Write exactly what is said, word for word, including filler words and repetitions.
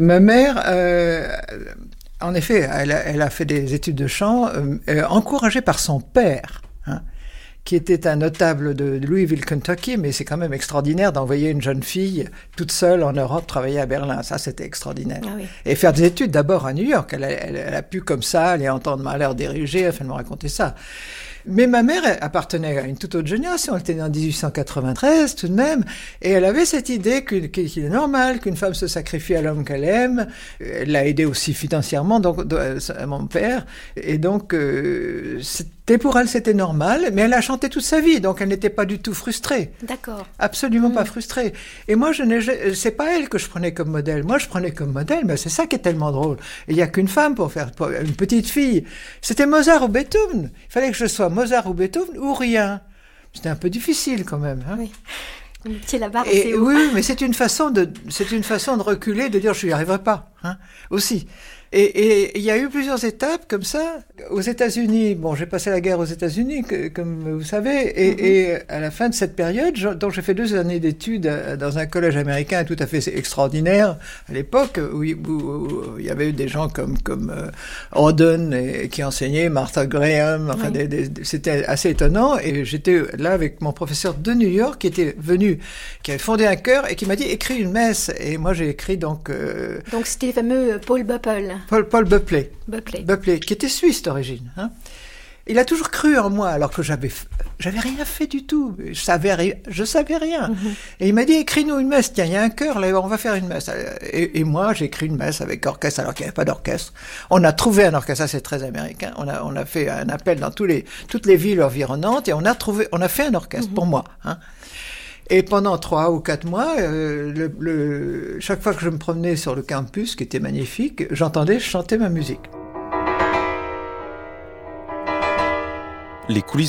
Ma mère, euh, en effet, elle a, elle a fait des études de chant, euh, encouragée par son père, hein, qui était un notable de Louisville, Kentucky, mais c'est quand même extraordinaire d'envoyer une jeune fille toute seule en Europe travailler à Berlin. Ça, c'était extraordinaire. Ah oui. Et faire des études d'abord à New York. Elle a, elle, elle a pu comme ça aller entendre Mahler diriger, elle me raconter ça. Mais ma mère appartenait à une toute autre génération. Elle était née en dix-huit cent quatre-vingt-treize tout de même, et elle avait cette idée qu'il, qu'il est normal qu'une femme se sacrifie à l'homme qu'elle aime. Elle l'a aidé aussi financièrement, donc à mon père, et donc euh, c'était pour elle c'était normal. Mais elle a chanté toute sa vie, donc elle n'était pas du tout frustrée. D'accord. Absolument mmh. pas frustrée. Et moi, je n'ai, c'est pas elle que je prenais comme modèle. Moi, je prenais comme modèle, mais c'est ça qui est tellement drôle. Il y a qu'une femme pour faire pour une petite fille. C'était Mozart ou Beethoven. Il fallait que je sois Mozart ou Beethoven ou rien. C'était un peu difficile quand même. Hein. Oui. Vous mettiez la barre Et assez haut. Oui, mais c'est une façon de, c'est une façon de reculer, de dire je n'y arriverai pas, hein, aussi. Et il y a eu plusieurs étapes comme ça. Aux États-Unis, bon, j'ai passé la guerre aux États-Unis, que, comme vous savez, et, mm-hmm. et à la fin de cette période, je, donc j'ai fait deux années d'études dans un collège américain tout à fait extraordinaire à l'époque, où, où, où il y avait eu des gens comme comme euh, Auden et, qui enseignaient, Martha Graham, enfin, oui. des, des, c'était assez étonnant. Et j'étais là avec mon professeur de New York qui était venu, qui avait fondé un chœur et qui m'a dit écris une messe. Et moi j'ai écrit donc. Euh, donc c'était le fameux Paul Buppel. Paul, Paul Buckley, Buckley. Buckley, qui était suisse d'origine. Hein. Il a toujours cru en moi, alors que j'avais, j'avais rien fait du tout. Je savais rien. Je savais rien. Mm-hmm. Et il m'a dit, écris-nous une messe. Tiens, il y a un chœur, là, on va faire une messe. Et, et moi, j'ai écrit une messe avec orchestre, alors qu'il n'y avait pas d'orchestre. On a trouvé un orchestre, ça c'est très américain. On a, on a fait un appel dans tous les, toutes les villes environnantes et on a trouvé, on a fait un orchestre mm-hmm. pour moi. Hein. Et pendant trois ou quatre mois, euh, le, le, chaque fois que je me promenais sur le campus, qui était magnifique, j'entendais chanter ma musique. Les coulisses